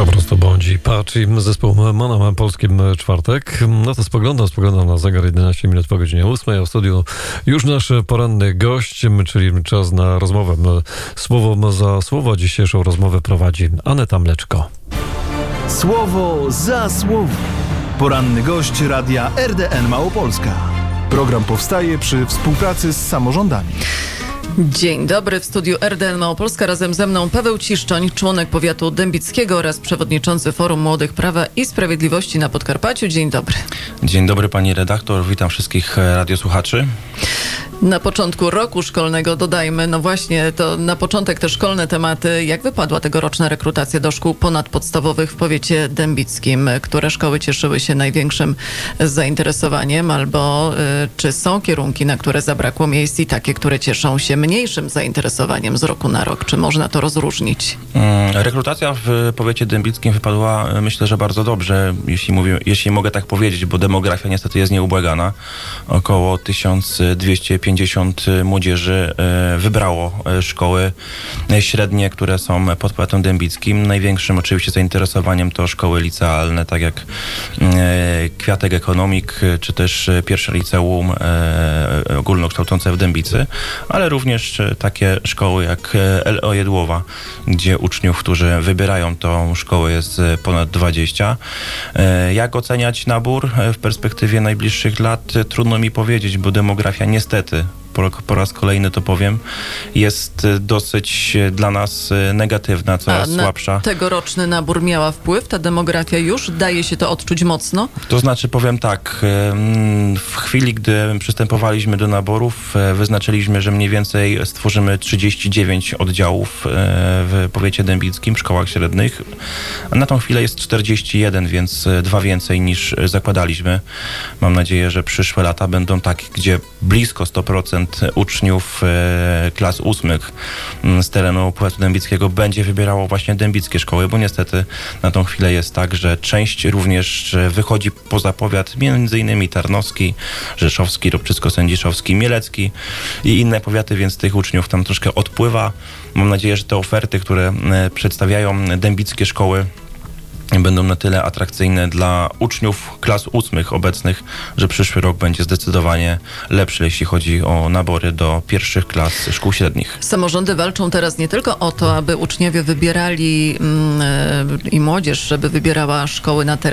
Po prostu bądź patrz i zespół Mono Polskim Czwartek. No to spoglądam na zegar, 11 minut po godzinie 8. A w studiu już nasz poranny gość, czyli czas na rozmowę. Słowo za słowo dzisiejszą rozmowę prowadzi Aneta Mleczko. Słowo za słowo. Poranny gość radia RDN Małopolska. Program powstaje przy współpracy z samorządami. Dzień dobry, w studiu RDN Małopolska. Razem ze mną Paweł Ciszczoń, członek powiatu dębickiego oraz przewodniczący Forum Młodych Prawa i Sprawiedliwości na Podkarpaciu. Dzień dobry. Dzień dobry pani redaktor, witam wszystkich radiosłuchaczy. Na początku roku szkolnego dodajmy, no właśnie, to na początek te szkolne tematy. Jak wypadła tegoroczna rekrutacja do szkół ponadpodstawowych w powiecie dębickim? Które szkoły cieszyły się największym zainteresowaniem? Albo czy są kierunki, na które zabrakło miejsc i takie, które cieszą się mniejszym zainteresowaniem z roku na rok? Czy można to rozróżnić? Rekrutacja w powiecie dębickim wypadła, myślę, że bardzo dobrze, jeśli mogę tak powiedzieć, bo demografia niestety jest nieubłagana. Około 1250 młodzieży wybrało szkoły średnie, które są pod powiatem dębickim. Największym oczywiście zainteresowaniem to szkoły licealne, tak jak Kwiatek Ekonomik, czy też pierwsze liceum ogólnokształcące w Dębicy, ale również takie szkoły jak LO Jedłowa, gdzie uczniów, którzy wybierają tą szkołę, jest ponad 20. Jak oceniać nabór w perspektywie najbliższych lat? Trudno mi powiedzieć, bo demografia niestety, po raz kolejny to powiem, jest dosyć dla nas negatywna, coraz słabsza. Na tegoroczny nabór miała wpływ ta demografia już? Daje się to odczuć mocno? To znaczy, powiem tak, w chwili, gdy przystępowaliśmy do naborów, wyznaczyliśmy, że mniej więcej stworzymy 39 oddziałów w powiecie dębickim, w szkołach średnich. Na tą chwilę jest 41, więc 2 więcej niż zakładaliśmy. Mam nadzieję, że przyszłe lata będą takie, gdzie blisko 100% uczniów klas 8 z terenu powiatu dębickiego będzie wybierało właśnie dębickie szkoły, bo niestety na tą chwilę jest tak, że część również wychodzi poza powiat, między innymi Tarnowski, Rzeszowski, Ropczycko-Sędziszowski, Mielecki i inne powiaty, więc tych uczniów tam troszkę odpływa. Mam nadzieję, że te oferty, które przedstawiają dębickie szkoły, będą na tyle atrakcyjne dla uczniów klas 8 obecnych, że przyszły rok będzie zdecydowanie lepszy, jeśli chodzi o nabory do pierwszych klas szkół średnich. Samorządy walczą teraz nie tylko o to, aby uczniowie wybierali i młodzież, żeby wybierała szkoły na terenie